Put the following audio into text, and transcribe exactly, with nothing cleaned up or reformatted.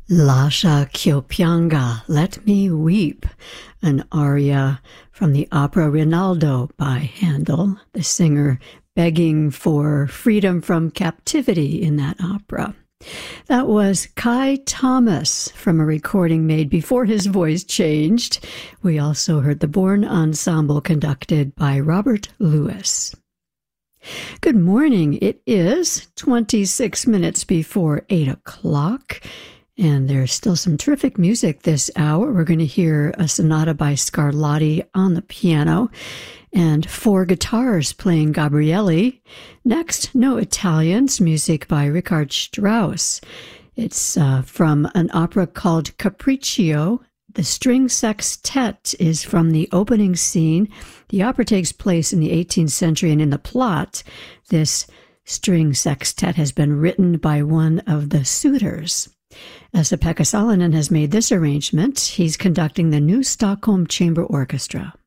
Lascia ch'io pianga, Let Me Weep, an aria from the opera Rinaldo by Handel, the singer begging for freedom from captivity in that opera. That was Kai Thomas from a recording made before his voice changed. We also heard the Born Ensemble conducted by Robert Lewis. Good morning. It is twenty-six minutes before eight o'clock. And there's still some terrific music this hour. We're going to hear a sonata by Scarlatti on the piano and four guitars playing Gabrieli. Next, No Italians, music by Richard Strauss. It's uh, from an opera called Capriccio. The string sextet is from the opening scene. The opera takes place in the eighteenth century, and in the plot, this string sextet has been written by one of the suitors. Esa-Pekka Salonen has made this arrangement. He's conducting the New Stockholm Chamber Orchestra.